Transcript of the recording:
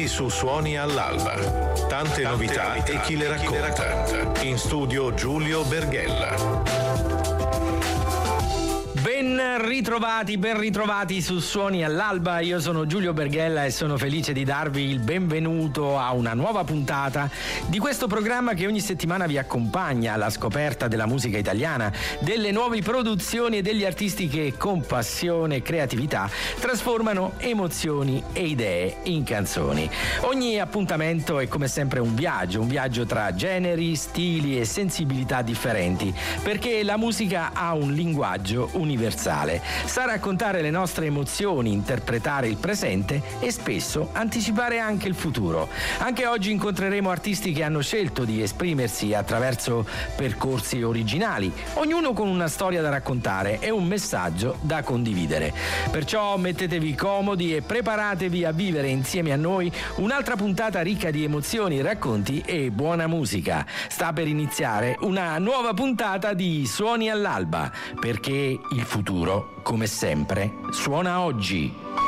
Benvenuti su Suoni all'Alba. Tante novità e chi le racconta. In studio Giulio Berghella. Ben ritrovati su Suoni all'Alba. Io sono Giulio Berghella e sono felice di darvi il benvenuto a una nuova puntata di questo programma che ogni settimana vi accompagna alla scoperta della musica italiana, delle nuove produzioni e degli artisti che con passione e creatività trasformano emozioni e idee in canzoni. Ogni appuntamento è come sempre un viaggio tra generi, stili e sensibilità differenti, perché la musica ha un linguaggio universale. Sa raccontare le nostre emozioni, interpretare il presente e spesso anticipare anche il futuro. Anche oggi incontreremo artisti che hanno scelto di esprimersi attraverso percorsi originali, ognuno con una storia da raccontare e un messaggio da condividere. Perciò mettetevi comodi e preparatevi a vivere insieme a noi un'altra puntata ricca di emozioni, racconti e buona musica. Sta per iniziare una nuova puntata di Suoni all'Alba, perché il futuro, come sempre, suona oggi.